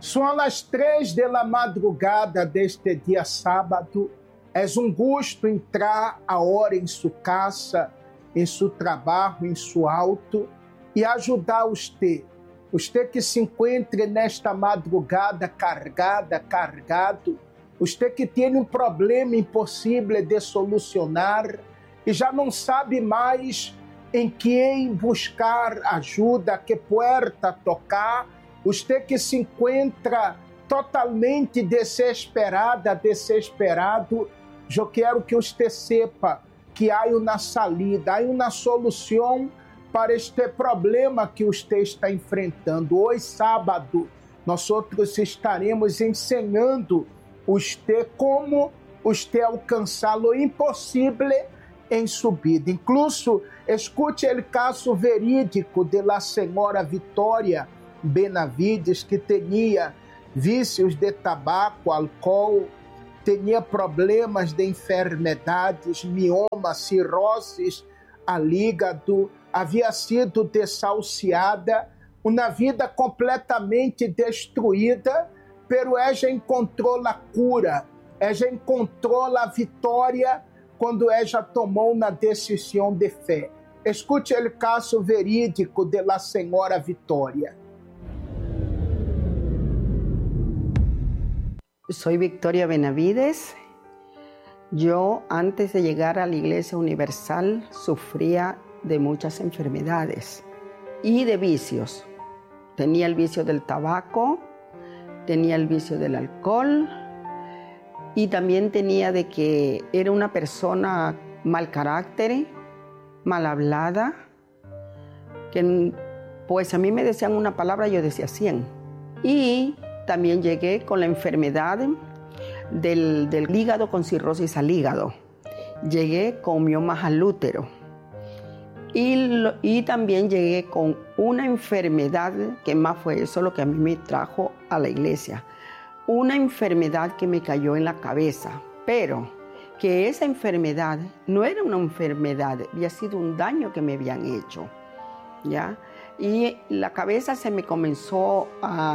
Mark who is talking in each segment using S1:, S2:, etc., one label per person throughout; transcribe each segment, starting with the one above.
S1: São as 3 da madrugada deste dia sábado. É gosto entrar a hora em sua casa, em seu trabalho, em seu auto e ajudar você que se encontre nesta madrugada carregado, você que tem um problema impossível de solucionar e já não sabe mais em quem buscar ajuda, que porta tocar, você que se encontra totalmente desesperado, eu quero que você sepa que há uma salida, há uma solução para este problema que você está enfrentando. Hoje, sábado, nós estaremos ensinando você como você alcançar o impossível em sua vida. Incluso, escute o caso verídico da senhora Vitória Benavides, que tinha vícios de tabaco, álcool, tinha problemas de enfermidades, mioma, cirroses ao hígado, havia sido desahuciada, uma vida completamente destruída, pero ela encontrou a cura, ela encontrou a vitória quando ela tomou uma decisão de fé. Escute o caso verídico da senhora Vitória.
S2: Soy Victoria Benavides. Yo, antes de llegar a la Iglesia Universal, sufría de muchas enfermedades y de vicios. Tenía el vicio del tabaco, tenía el vicio del alcohol y también tenía de que era una persona mal carácter, mal hablada, que pues a mí me decían una palabra, yo decía 100. Y también llegué con la enfermedad del hígado, con cirrosis al hígado. Llegué con miomas al útero. Y también llegué con una enfermedad, que más fue eso lo que a mí me trajo a la iglesia. Una enfermedad que me cayó en la cabeza, pero que esa enfermedad no era una enfermedad, había sido un daño que me habían hecho, ¿ya? Y la cabeza se me comenzó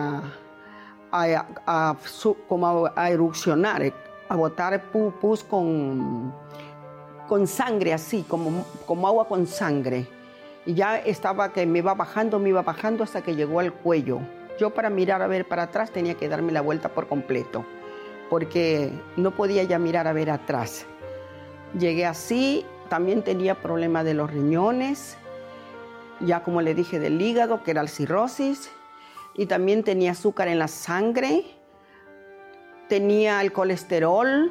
S2: como a erupcionar, a botar pus con sangre, así, como agua con sangre. Y ya estaba que me iba bajando hasta que llegó al cuello. Yo para mirar a ver para atrás tenía que darme la vuelta por completo, porque no podía ya mirar a ver atrás. Llegué así, también tenía problemas de los riñones, ya como le dije del hígado, que era la cirrosis, y también tenía azúcar en la sangre, tenía el colesterol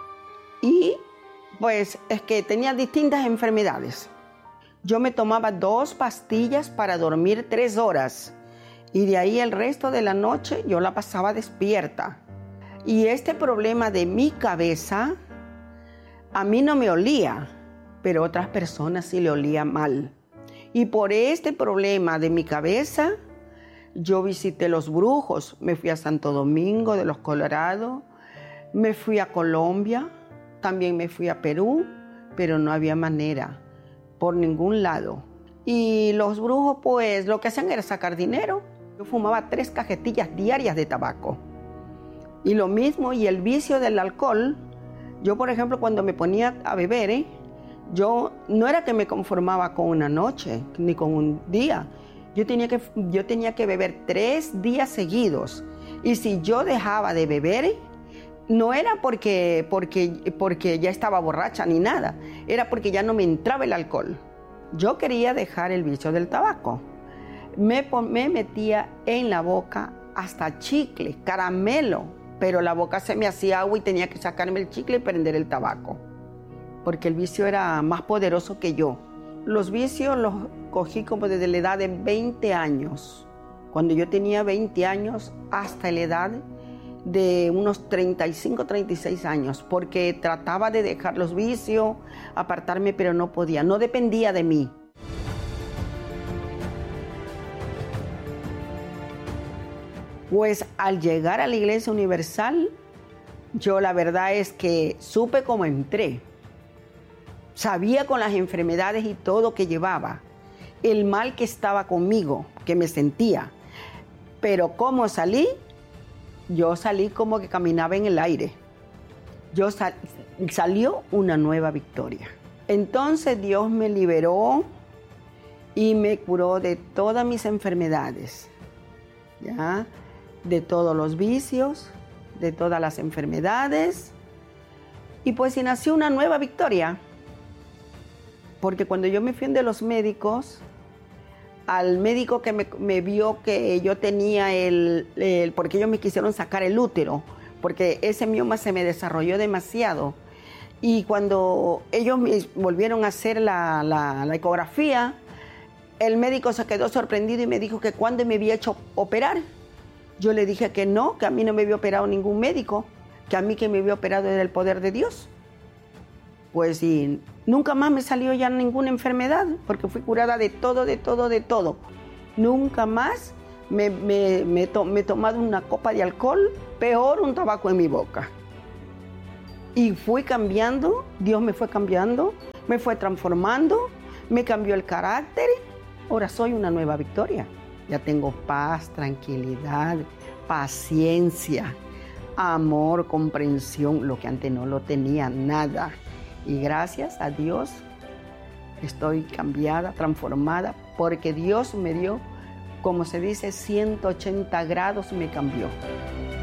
S2: y pues es que tenía distintas enfermedades. Yo me tomaba 2 pastillas para dormir 3 horas y de ahí el resto de la noche yo la pasaba despierta. Y este problema de mi cabeza a mí no me olía, pero a otras personas sí le olía mal. Y por este problema de mi cabeza, yo visité los brujos, me fui a Santo Domingo de los Colorados, me fui a Colombia, también me fui a Perú, pero no había manera, por ningún lado. Y los brujos, pues, lo que hacían era sacar dinero. Yo fumaba 3 cajetillas diarias de tabaco. Y lo mismo, y el vicio del alcohol, yo, por ejemplo, cuando me ponía a beber, yo no era que me conformaba con una noche, ni con un día. Yo tenía que beber 3 días seguidos. Y si yo dejaba de beber, no era porque ya estaba borracha ni nada. Era porque ya no me entraba el alcohol. Yo quería dejar el vicio del tabaco. Me metía en la boca hasta chicle, caramelo. Pero la boca se me hacía agua y tenía que sacarme el chicle y prender el tabaco. Porque el vicio era más poderoso que yo. Los vicios los cogí como desde la edad de 20 años. Cuando yo tenía 20 años hasta la edad de unos 35, 36 años. Porque trataba de dejar los vicios, apartarme, pero no podía. No dependía de mí. Pues al llegar a la Iglesia Universal, yo la verdad es que supe cómo entré. Sabía con las enfermedades y todo que llevaba, el mal que estaba conmigo, que me sentía. Pero cómo salí, yo salí como que caminaba en el aire. Salió una nueva victoria. Entonces Dios me liberó y me curó de todas mis enfermedades, ¿ya? De todos los vicios, de todas las enfermedades. Y pues y nació una nueva victoria. Porque cuando yo me fui de los médicos, al médico que me vio que yo tenía porque ellos me quisieron sacar el útero, porque ese mioma se me desarrolló demasiado. Y cuando ellos me volvieron a hacer la ecografía, el médico se quedó sorprendido y me dijo que cuándo me había hecho operar. Yo le dije que no, que a mí no me había operado ningún médico, que a mí que me había operado era el poder de Dios. Pues y nunca más me salió ya ninguna enfermedad, porque fui curada de todo, de todo, de todo. Nunca más me he tomado una copa de alcohol, peor un tabaco en mi boca. Y fui cambiando, Dios me fue cambiando, me fue transformando, me cambió el carácter. Ahora soy una nueva victoria. Ya tengo paz, tranquilidad, paciencia, amor, comprensión, lo que antes no lo tenía, nada. Y gracias a Dios estoy cambiada, transformada, porque Dios me dio, como se dice, 180 grados me cambió.